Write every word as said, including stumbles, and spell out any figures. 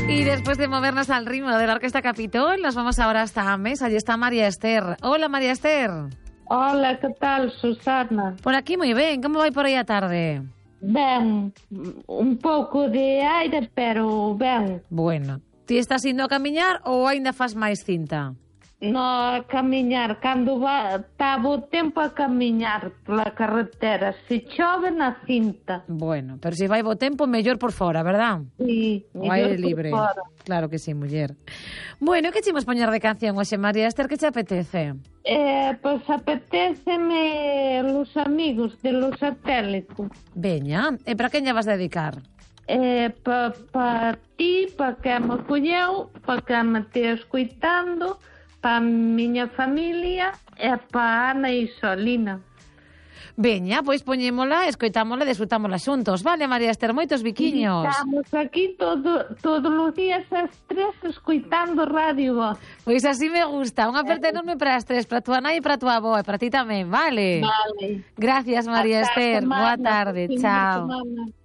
Y después de movernos al ritmo de la Orquesta Capitol, nos vamos ahora hasta Ames. Allí está María Esther. Hola, María Esther. Hola, que tal, Susana? Por aquí moi ben. Como vai por aí a tarde? Ben, un pouco de aire, pero ben. Bueno, ti estás indo a camiñar ou aínda fas máis cinta? No, a camiñar, cando va, tabo tempo a camiñar pola carretera, se chove na cinta. Bueno, pero se vai bo tempo, mellor por fora, verdad? Sí, o aire libre. Fora. Claro que sí, muller. Bueno, que chimos poñer de canción hoxe, María Esther, que te apetece? Eh, pois pues apetéceme Los Amigos de Los Satélitos. Veña, e para quen lle vas dedicar? Eh, pa, pa ti, pa que me colleu, pa que me te escoitando, pa miña familia e pa Ana e Solina. Veña, pois poñémola, escoitámola e desfrutámola xuntos. Vale, María Esther, moitos biquiños. Estamos aquí todo, todos os días as tres escoitando Radio Voz. Pois así me gusta. Unha aperta enorme para as tres, para tu nai e para tu avó, e para ti tamén, vale? Vale. Gracias, María Hasta Esther. semana, Boa tarde, fin de chao. semana.